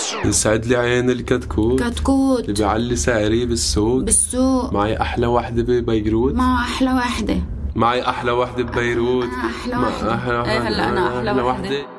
يسعد لي عين الكتكوت كتكوت اللي بيعلي سعري بالسوق. معي أحلى وحدة ببيروت. معه أحلى وحدة. معي أحلى وحدة ببيروت. أحلى وحدة. هلا أنا أحلى وحدة.